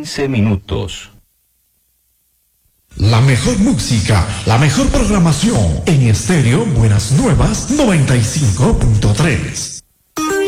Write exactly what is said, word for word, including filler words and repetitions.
quince minutos. La mejor música, la mejor programación en Estéreo Buenas Nuevas noventa y cinco punto tres.